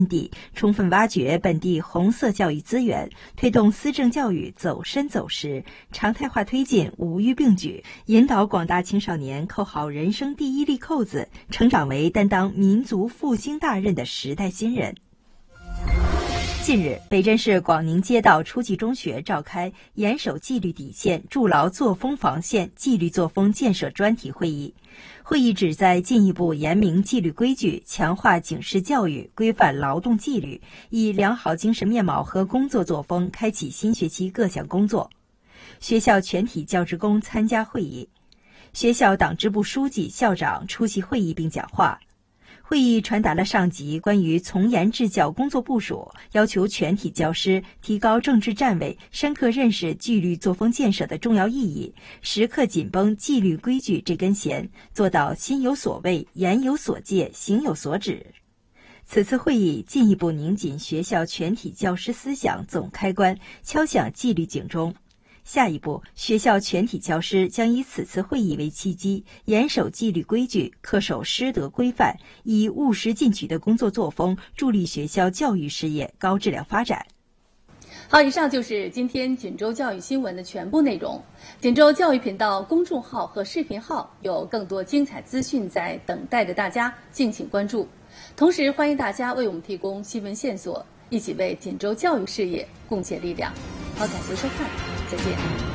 地，充分挖掘本地红色教育资源，推动思政教育走深走实，常态化推进五育并举，引导广大青少年扣好人生第一粒扣子，成长为担当民族复兴大任的时代新人。近日，北镇市广宁街道初级中学召开严守纪律底线、筑牢作风防线、纪律作风建设专题会议。会议旨在进一步严明纪律规矩，强化警示教育，规范劳动纪律，以良好精神面貌和工作作风开启新学期各项工作。学校全体教职工参加会议，学校党支部书记、校长出席会议并讲话。会议传达了上级关于从严治教工作部署，要求全体教师提高政治站位，深刻认识纪律作风建设的重要意义，时刻紧绷纪律规矩这根弦，做到心有所畏、言有所戒、行有所指。此次会议进一步拧紧学校全体教师思想总开关，敲响纪律警钟。下一步，学校全体教师将以此次会议为契机，严守纪律规矩，恪守师德规范，以务实进取的工作作风，助力学校教育事业高质量发展。 好，以上就是今天锦州教育新闻的全部内容。锦州教育频道公众号和视频号有更多精彩资讯在等待着大家，敬请关注。同时，欢迎大家为我们提供新闻线索，一起为锦州教育事业贡献力量。好，感谢收看，再见。